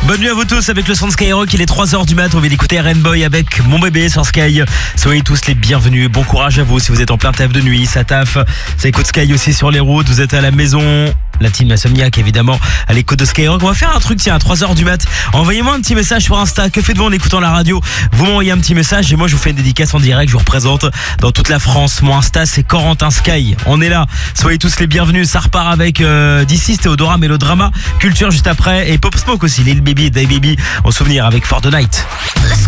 Bonne nuit à vous tous avec le son de Skyrock, il est 3h du mat, on vient d'écouter Rainbow avec Mon Bébé sur Sky. Soyez tous les bienvenus, bon courage à vous si vous êtes en plein taf de nuit, ça taffe, ça écoute Sky aussi sur les routes, vous êtes à la maison, la team Insomniac évidemment à l'écoute de Skyrock. On va faire un truc, tiens, à 3h du mat, envoyez-moi un petit message sur Insta, que faites-vous en écoutant la radio? Vous m'envoyez un petit message et moi je vous fais une dédicace en direct, je vous représente dans toute la France. Mon Insta c'est Corentin Sky, on est là, soyez tous les bienvenus, ça repart avec d'ici Théodora, Mélodrama, Culture juste après et Pop Smoke aussi, Lil Baby, Day Baby, en souvenir avec For the Night.